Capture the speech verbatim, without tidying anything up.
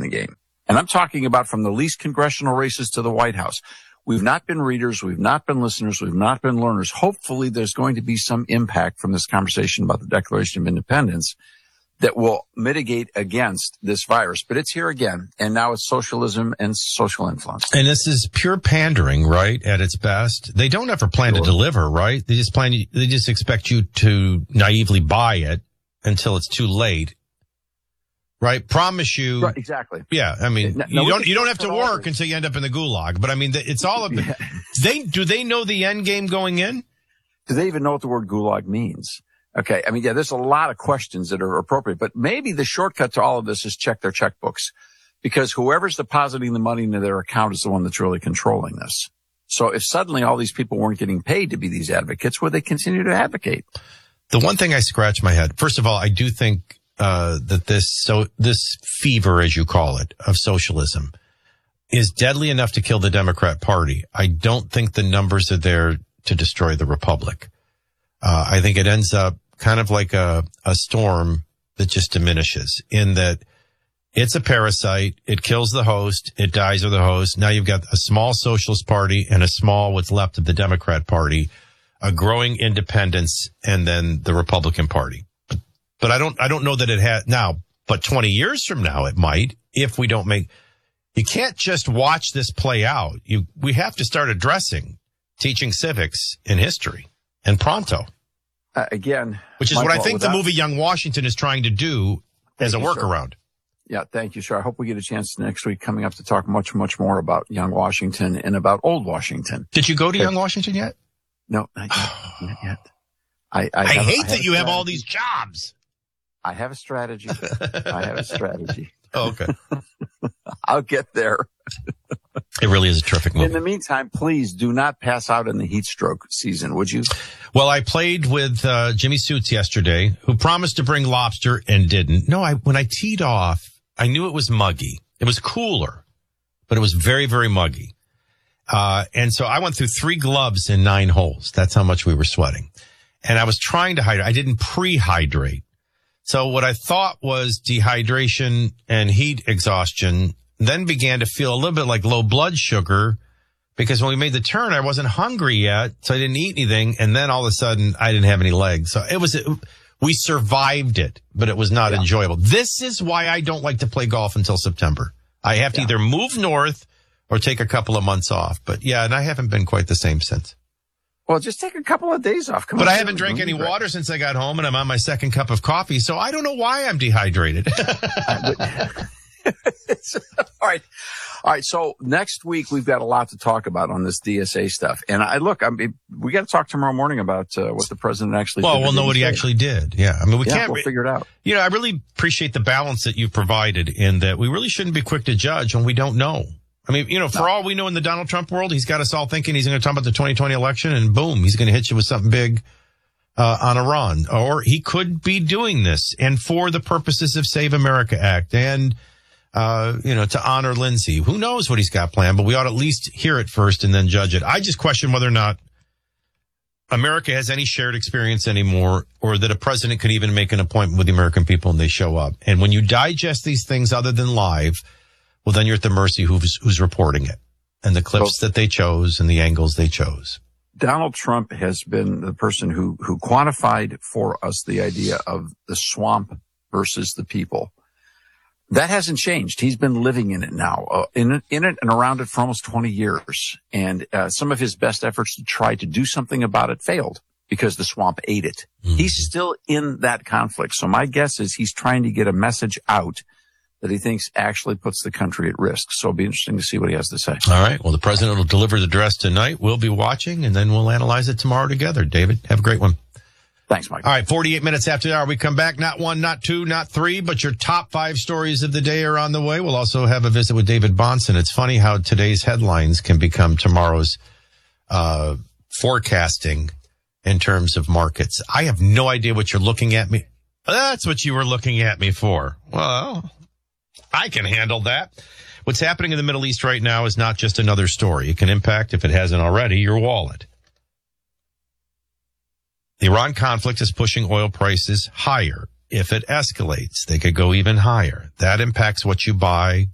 the game. And I'm talking about from the least congressional races to the White House. We've not been readers. We've not been listeners. We've not been learners. Hopefully there's going to be some impact from this conversation about the Declaration of Independence that will mitigate against this virus. But it's here again, and now it's socialism and social influence. And this is pure pandering, right, at its best. They don't ever plan sure. to deliver, right? They just plan. They just expect you to naively buy it until it's too late, right? Promise you. Right, exactly. Yeah, I mean, no, you no, don't you don't have to work until you end up in the gulag. But I mean, it's all of yeah. they do they know the end game going in? Do they even know what the word gulag means? Okay. I mean, yeah, there's a lot of questions that are appropriate, but maybe the shortcut to all of this is check their checkbooks, because whoever's depositing the money into their account is the one that's really controlling this. So if suddenly all these people weren't getting paid to be these advocates, would they continue to advocate? The one thing I scratch my head, first of all, I do think, uh, that this, so this fever, as you call it, of socialism is deadly enough to kill the Democrat Party. I don't think the numbers are there to destroy the Republic. Uh, I think it ends up kind of like a, a storm that just diminishes in that it's a parasite. It kills the host. It dies with the host. Now you've got a small socialist party and a small what's left of the Democrat Party, a growing independence, and then the Republican Party. But, but I don't, I don't know that it had now, but twenty years from now it might, if we don't make, you can't just watch this play out. You, we have to start addressing teaching civics and history and pronto. Uh, again, which is what I think the movie Young Washington is trying to do as a workaround. Yeah, thank you, sir. I hope we get a chance next week coming up to talk much, much more about Young Washington and about Old Washington. Did you go to Young Washington yet? No, not yet. Not yet. I, I, I have, hate I that you have all these jobs. I have a strategy. I have a strategy. Oh, okay. I'll get there. It really is a terrific movie. In the meantime, please do not pass out in the heat stroke season, would you? Well, I played with uh, Jimmy Suits yesterday, who promised to bring lobster and didn't. No, I when I teed off, I knew it was muggy. It was cooler, but it was very, very muggy. Uh, and so I went through three gloves in nine holes. That's how much we were sweating. And I was trying to hydrate. I didn't pre-hydrate. So what I thought was dehydration and heat exhaustion then began to feel a little bit like low blood sugar, because when we made the turn, I wasn't hungry yet, so I didn't eat anything. And then all of a sudden, I didn't have any legs. So it was, it, we survived it, but it was not yeah. enjoyable. This is why I don't like to play golf until September. I have to yeah. either move north or take a couple of months off. But yeah, and I haven't been quite the same since. Well, just take a couple of days off. Come but on, I haven't drank any water right. since I got home, and I'm on my second cup of coffee, so I don't know why I'm dehydrated. All right. All right. So next week, we've got a lot to talk about on this D S A stuff. And I look, I mean, we got to talk tomorrow morning about uh, what the president actually well, did. Well, we'll know what he actually did. Yeah. I mean, we yeah, can't we'll figure it out. You know, I really appreciate the balance that you've provided in that we really shouldn't be quick to judge when we don't know. I mean, you know, for no. all we know in the Donald Trump world, he's got us all thinking he's going to talk about the twenty twenty election, and boom, he's going to hit you with something big uh, on Iran. Or he could be doing this and for the purposes of Save America Act and Uh, you know, to honor Lindsay. Who knows what he's got planned, but we ought to at least hear it first and then judge it. I just question whether or not America has any shared experience anymore, or that a president could even make an appointment with the American people and they show up. And when you digest these things other than live, well, then you're at the mercy who's, who's reporting it and the clips well, that they chose and the angles they chose. Donald Trump has been the person who, who quantified for us the idea of the swamp versus the people. That hasn't changed. He's been living in it now, uh, in it, in it and around it for almost twenty years. And uh, some of his best efforts to try to do something about it failed because the swamp ate it. Mm-hmm. He's still in that conflict. So my guess is he's trying to get a message out that he thinks actually puts the country at risk. So it'll be interesting to see what he has to say. All right. Well, the president will deliver the address tonight. We'll be watching, and then we'll analyze it tomorrow together. David, have a great one. Thanks, Mike. All right, forty-eight minutes after the hour, we come back. Not one, not two, not three, but your top five stories of the day are on the way. We'll also have a visit with David Bahnsen. It's funny how today's headlines can become tomorrow's uh forecasting in terms of markets. I have no idea what you're looking at me. That's what you were looking at me for. Well, I can handle that. What's happening in the Middle East right now is not just another story. It can impact, if it hasn't already, your wallet. The Iran conflict is pushing oil prices higher. If it escalates, they could go even higher. That impacts what you buy,